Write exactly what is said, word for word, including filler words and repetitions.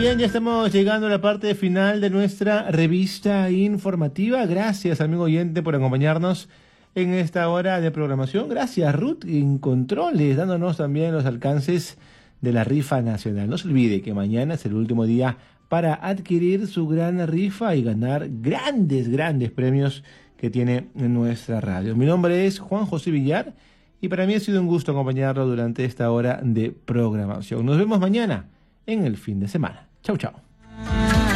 Bien, ya estamos llegando a la parte final de nuestra revista informativa. Gracias, amigo oyente, por acompañarnos en esta hora de programación. Gracias, Ruth, en controles, dándonos también los alcances de la rifa nacional. No se olvide que mañana es el último día para adquirir su gran rifa y ganar grandes, grandes premios que tiene nuestra radio. Mi nombre es Juan José Villar y para mí ha sido un gusto acompañarlo durante esta hora de programación. Nos vemos mañana en el fin de semana. Chau, chau.